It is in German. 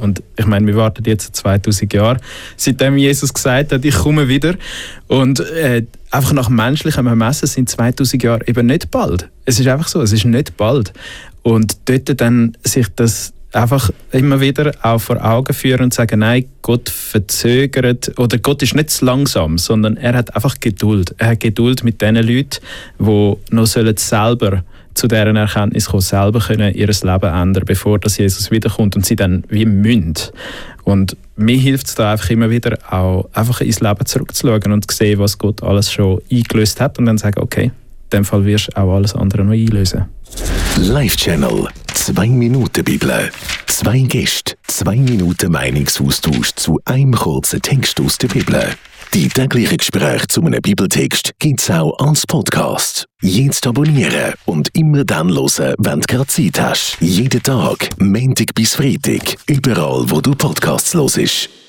Und ich meine, wir warten jetzt 2000 Jahre, seitdem Jesus gesagt hat, ich komme wieder. Und einfach nach menschlichem Ermessen sind 2000 Jahre eben nicht bald. Es ist einfach so, es ist nicht bald. Und dort dann sich das einfach immer wieder auch vor Augen führen und sagen, nein, Gott verzögert, oder Gott ist nicht zu langsam, sondern er hat einfach Geduld. Er hat Geduld mit den Leuten, die noch selber zu deren Erkenntnis kommen, selber können ihr Leben ändern, bevor das Jesus wiederkommt und sie dann wie müssen. Und mir hilft es da einfach immer wieder auch einfach ins Leben zurückzuschauen und zu sehen, was Gott alles schon eingelöst hat und dann sagen, okay, in dem Fall wirst du auch alles andere noch einlösen. Live Channel 2 Minuten Bibel. 2 Gäste, 2 Minuten Meinungsaustausch zu einem kurzen Text aus der Bibel. Die täglichen Gespräche zu einem Bibeltext gibt's auch als Podcast. Jetzt abonnieren und immer dann hören, wenn du gerade Zeit hast. Jeden Tag, Montag bis Freitag, überall wo du Podcasts hörst.